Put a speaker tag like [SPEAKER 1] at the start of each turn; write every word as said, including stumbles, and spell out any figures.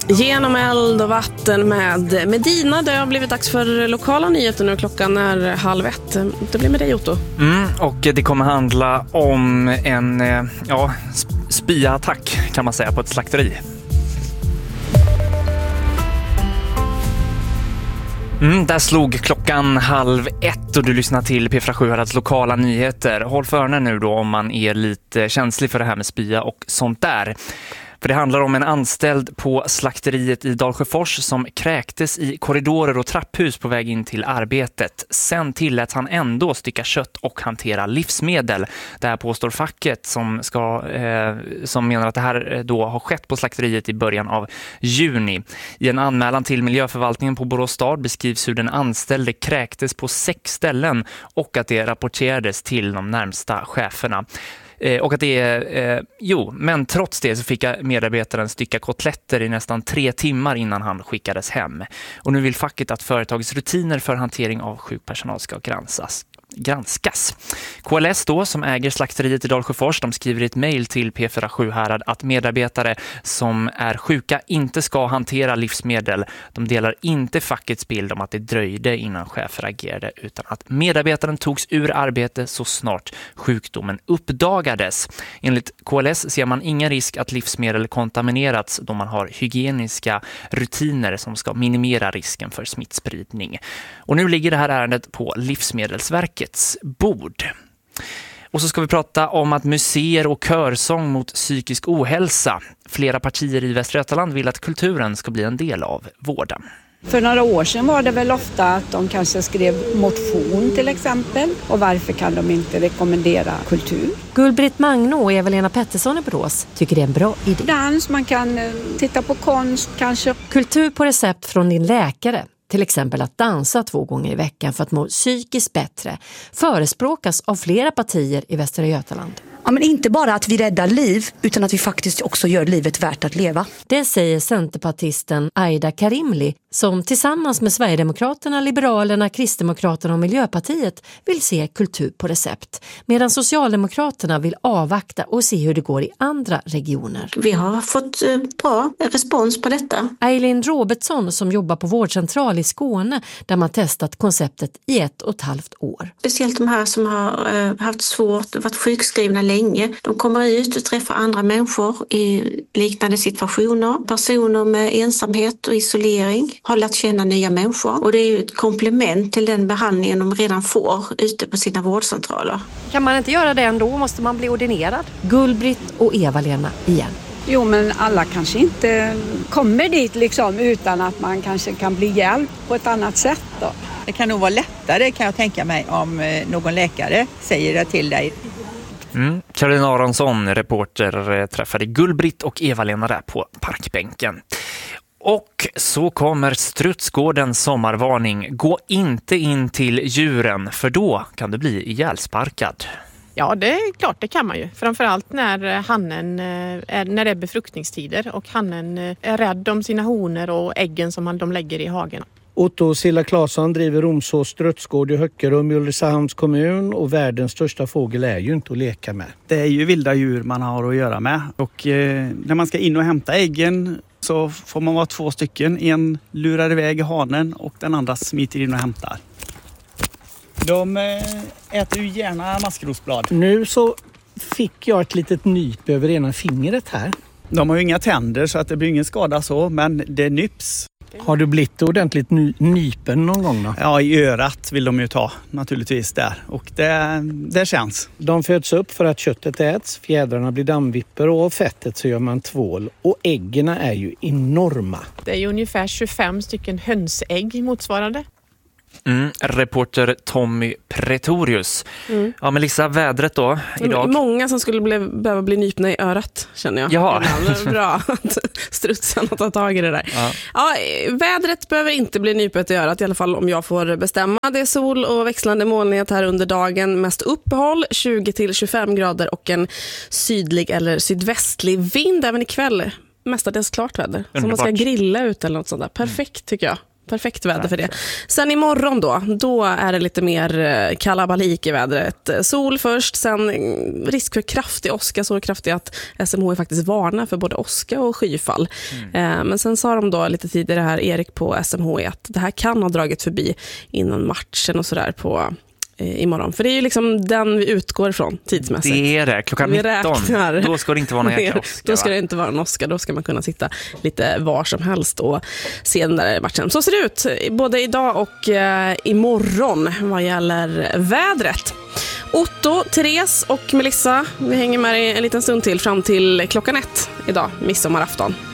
[SPEAKER 1] Genom eld och vatten med Medina. Det har blivit dags för lokala nyheter nu. Klockan är halv ett. Det blir med dig, Otto.
[SPEAKER 2] Mm, och det kommer handla om en ja, spyattack kan man säga på ett slakteri. Mm, där slog klockan halv ett och du lyssnar till P fyra Sjuhärads lokala nyheter. Håll för öronen nu då om man är lite känslig för det här med spya och sånt där. För det handlar om en anställd på slakteriet i Dalsjöfors som kräktes i korridorer och trapphus på väg in till arbetet. Sen tillät han ändå stycka kött och hantera livsmedel. Det här påstår facket som, ska, eh, som menar att det här då har skett på slakteriet i början av juni. I en anmälan till miljöförvaltningen på Borås stad beskrivs hur den anställde kräktes på sex ställen och att det rapporterades till de närmsta cheferna. Och att det är, eh, jo, men trots det så fick medarbetaren stycka kotletter i nästan tre timmar innan han skickades hem. Och nu vill facket att företagets rutiner för hantering av sjukpersonal ska granskas. granskas. K L S då, som äger slakteriet i Dalsjöfors, de skriver i ett mejl till P fyra Sjuhärad att medarbetare som är sjuka inte ska hantera livsmedel. De delar inte fackets bild om att det dröjde innan chefer agerade, utan att medarbetaren togs ur arbete så snart sjukdomen uppdagades. Enligt K L S ser man ingen risk att livsmedel kontaminerats då man har hygieniska rutiner som ska minimera risken för smittspridning. Och nu ligger det här ärendet på Livsmedelsverket bord. Och så ska vi prata om att museer och körsång mot psykisk ohälsa. Flera partier i Västra Götaland vill att kulturen ska bli en del av vården.
[SPEAKER 3] För några år sedan var det väl ofta att de kanske skrev motion till exempel. Och varför kan de inte rekommendera kultur?
[SPEAKER 4] Gullbritt Magno och Eva-Lena Pettersson i Borås tycker det är en bra idé.
[SPEAKER 3] Dans, man kan titta på konst kanske.
[SPEAKER 4] Kultur på recept från din läkare. Till exempel att dansa två gånger i veckan för att må psykiskt bättre förespråkas av flera partier i Västra Götaland.
[SPEAKER 5] Ja, men inte bara att vi räddar liv utan att vi faktiskt också gör livet värt att leva.
[SPEAKER 4] Det säger centerpartisten Aida Karimli som tillsammans med Sverigedemokraterna, Liberalerna, Kristdemokraterna och Miljöpartiet vill se kultur på recept. Medan Socialdemokraterna vill avvakta och se hur det går i andra regioner.
[SPEAKER 6] Vi har fått bra respons på detta.
[SPEAKER 4] Eileen Robertsson som jobbar på vårdcentral i Skåne där man testat konceptet i ett och ett halvt år.
[SPEAKER 6] Speciellt de här som har haft svårt och varit sjukskrivna länge. De kommer ut och träffar andra människor i liknande situationer. Personer med ensamhet och isolering har lärt känna nya människor. Och det är ju ett komplement till den behandlingen de redan får ute på sina vårdcentraler.
[SPEAKER 7] Kan man inte göra det ändå? Måste man bli ordinerad?
[SPEAKER 4] Gullbritt och Eva-Lena igen.
[SPEAKER 3] Jo, men alla kanske inte kommer dit liksom utan att man kanske kan bli hjälpt på ett annat sätt då.
[SPEAKER 8] Det kan nog vara lättare kan jag tänka mig om någon läkare säger det till dig.
[SPEAKER 2] Mm. Caroline Aronsson, reporter, träffade Gullbritt och Eva-Lena där på parkbänken. Och så kommer Strutsgårdens sommarvarning. Gå inte in till djuren för då kan du bli ihjälsparkad.
[SPEAKER 9] Ja, det är klart, det kan man ju. Framförallt när hannen är, när det är befruktningstider och hannen är rädd om sina honor och äggen som de lägger i hagen.
[SPEAKER 10] Otto Silla Claesson driver Romsås Strutsgård i Höckerum i Ulricehamns kommun och världens största fågel är ju inte att leka med.
[SPEAKER 11] Det är ju vilda djur man har att göra med och eh, när man ska in och hämta äggen så får man vara två stycken. En lurar iväg hanen och den andra smiter in och hämtar. De eh, äter ju gärna maskrosblad.
[SPEAKER 10] Nu så fick jag ett litet nyp över ena fingret här.
[SPEAKER 11] De har ju inga tänder så att det blir ingen skada så, men det nyps.
[SPEAKER 10] Har du blivit ordentligt ny- nypen någon gång då?
[SPEAKER 11] Ja, i örat vill de ju ta naturligtvis där. Och det, det känns.
[SPEAKER 10] De föds upp för att köttet äts, fjädrarna blir dammvipper och av fettet så gör man tvål. Och äggen är ju enorma.
[SPEAKER 9] Det är ju ungefär tjugofem stycken hönsägg motsvarande.
[SPEAKER 2] Mm, reporter Tommy Pretorius. Mm. Ja, men Lisa, vädret då idag?
[SPEAKER 1] Många som skulle bli, behöva bli nypna i örat, känner jag.
[SPEAKER 2] Ja.
[SPEAKER 1] Det är bra att strutsen har tagit tag i det där. Ja. Ja, vädret behöver inte bli nypet i örat, i alla fall om jag får bestämma. Det är sol och växlande molnighet här under dagen. Mest uppehåll, tjugo till tjugofem grader och en sydlig eller sydvästlig vind även ikväll. Mestadels klart väder. Underbart. Så man ska grilla ut eller något sånt där. Perfekt tycker jag. perfekt väder för det. Sen imorgon då, då är det lite mer kalabalik i vädret. Sol först, sen risk för kraftig åska, så kraftig att S M H faktiskt varnar för både åska och skyfall. Mm. Men sen sa de då lite tidigare här, Erik på S M H, att det här kan ha dragit förbi innan matchen och sådär på imorgon. För det är ju liksom den vi utgår ifrån tidsmässigt.
[SPEAKER 2] Det är det, klockan
[SPEAKER 1] vi
[SPEAKER 2] nitton.
[SPEAKER 1] Räknar.
[SPEAKER 2] Då ska det inte vara någon jäkla åska.
[SPEAKER 1] Då ska det inte vara en åska, då ska man kunna sitta lite var som helst och se den där matchen. Så ser det ut både idag och eh, imorgon vad gäller vädret. Otto, Therese och Melissa, vi hänger med en liten stund till fram till klockan ett idag, midsommarafton.